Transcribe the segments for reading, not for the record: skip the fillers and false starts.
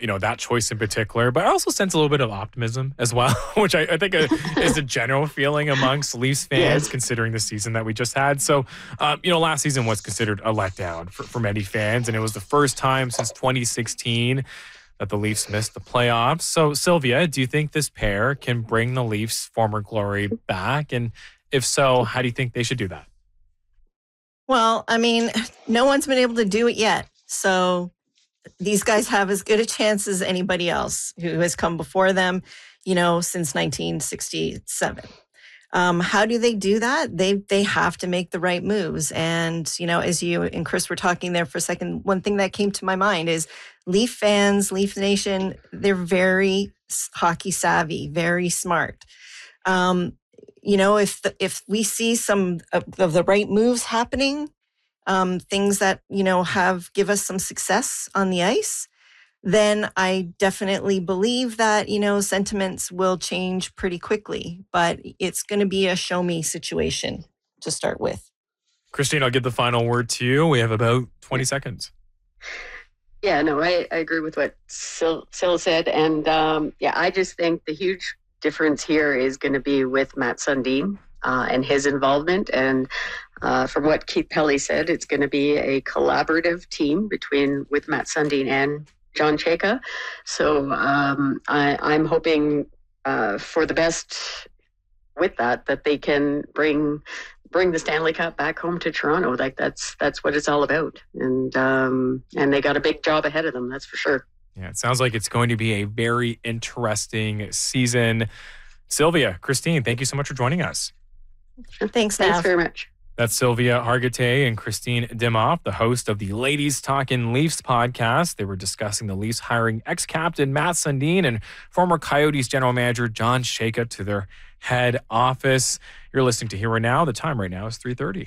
that choice in particular, but I also sense a little bit of optimism as well, which I think is a general feeling amongst Leafs fans, considering the season that we just had. So, last season was considered a letdown for many fans, and it was the first time since 2016 that the Leafs missed the playoffs. So, Sylvia, do you think this pair can bring the Leafs' former glory back? And if so, how do you think they should do that? Well, I mean, no one's been able to do it yet. So these guys have as good a chance as anybody else who has come before them, since 1967. How do they do that? They have to make the right moves. And, as you and Chris were talking there for a second, one thing that came to my mind is Leaf fans, Leaf Nation, they're very hockey savvy, very smart. If we see some of the right moves happening, things that, give us some success on the ice, then I definitely believe that, sentiments will change pretty quickly. But it's going to be a show me situation to start with. Christine, I'll give the final word to you. We have about 20 seconds. Yeah, no, I agree with what Sil said. And I just think the huge difference here is going to be with Matt Sundin and his involvement. And from what Keith Pelly said, it's going to be a collaborative team with Matt Sundin and John Chayka. So I'm hoping for the best with that they can bring the Stanley Cup back home to Toronto. Like that's what it's all about. And they got a big job ahead of them, that's for sure. Yeah, it sounds like it's going to be a very interesting season. Sylvia, Christine, thank you so much for joining us. Thanks, Nav. Thanks very much. That's Sylvia Hargitay and Christine Dimoff, the host of the Ladies Talkin' Leafs podcast. They were discussing the Leafs hiring ex-captain Matt Sundin and former Coyotes general manager John Chayka to their head office. You're listening to Here and Now. The time right now is 3:30.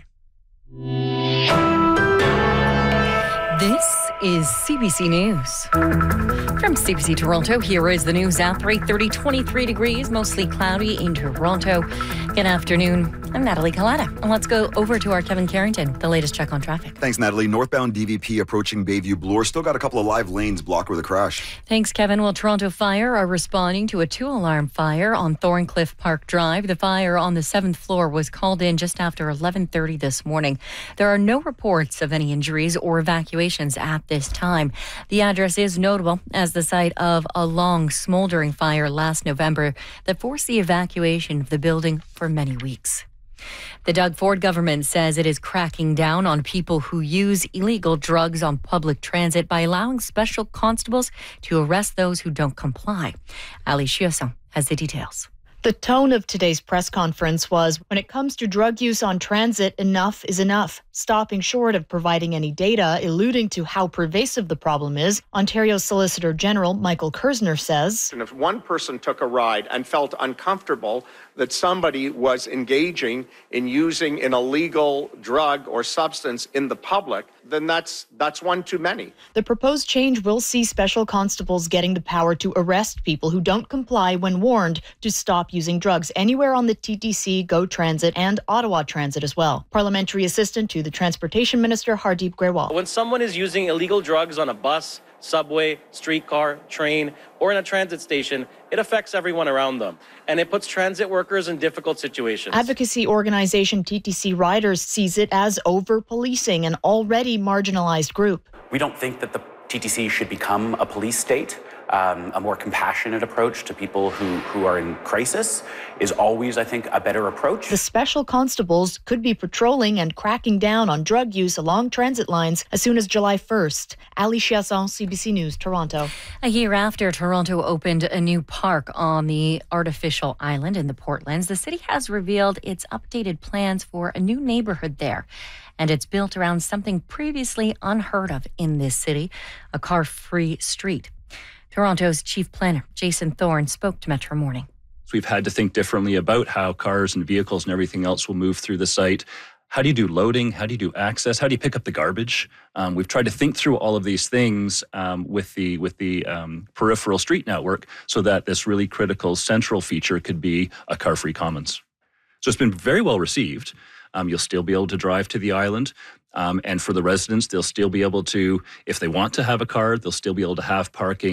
This is CBC News. From CBC Toronto, here is the news at 3:30, 23 degrees, mostly cloudy in Toronto. Good afternoon. I'm Natalie Collada, and let's go over to our Kevin Carrington, the latest check on traffic. Thanks, Natalie. Northbound DVP approaching Bayview Bloor. Still got a couple of live lanes blocked with a crash. Thanks, Kevin. Well, Toronto Fire are responding to a 2-alarm fire on Thorncliffe Park Drive. The fire on the 7th floor was called in just after 11:30 this morning. There are no reports of any injuries or evacuations at this time. The address is notable as the site of a long smoldering fire last November that forced the evacuation of the building for many weeks. The Doug Ford government says it is cracking down on people who use illegal drugs on public transit by allowing special constables to arrest those who don't comply. Ali Chiasson has the details. The tone of today's press conference was, when it comes to drug use on transit, enough is enough. Stopping short of providing any data, alluding to how pervasive the problem is, Ontario's Solicitor General Michael Kersner says, and if one person took a ride and felt uncomfortable that somebody was engaging in using an illegal drug or substance in the public, then that's one too many. The proposed change will see special constables getting the power to arrest people who don't comply when warned to stop using drugs anywhere on the TTC, GO Transit and Ottawa Transit as well. Parliamentary Assistant to the Transportation Minister Hardeep Grewal. When someone is using illegal drugs on a bus, subway, streetcar, train, or in a transit station, it affects everyone around them, and it puts transit workers in difficult situations. Advocacy organization TTC Riders sees it as over-policing an already marginalized group. We don't think that the TTC should become a police state. A more compassionate approach to people who are in crisis is always, I think, a better approach. The special constables could be patrolling and cracking down on drug use along transit lines as soon as July 1st. Ali Chiasson, CBC News, Toronto. A year after Toronto opened a new park on the artificial island in the Portlands, the city has revealed its updated plans for a new neighborhood there. And it's built around something previously unheard of in this city, a car-free street. Toronto's chief planner, Jason Thorne, spoke to Metro Morning. So we've had to think differently about how cars and vehicles and everything else will move through the site. How do you do loading? How do you do access? How do you pick up the garbage? We've tried to think through all of these things with the peripheral street network so that this really critical central feature could be a car-free commons. So it's been very well received. You'll still be able to drive to the island. And for the residents, they'll still be able to, if they want to have a car, they'll still be able to have parking.